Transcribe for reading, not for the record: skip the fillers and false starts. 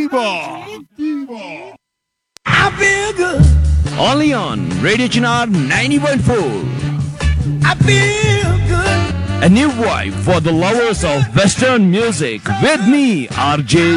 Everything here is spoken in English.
I feel good. Only on Radio Chinar 90.4. I feel good. A new vibe for the lovers of Western music with me, RJ